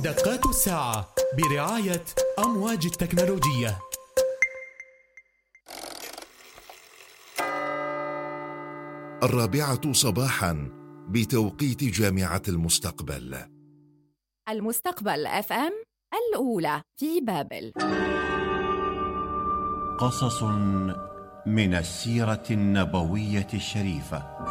دقات الساعة برعاية أمواج التكنولوجية. 4 صباحا بتوقيت جامعة المستقبل. المستقبل FM الأولى في بابل. قصص من السيرة النبوية الشريفة.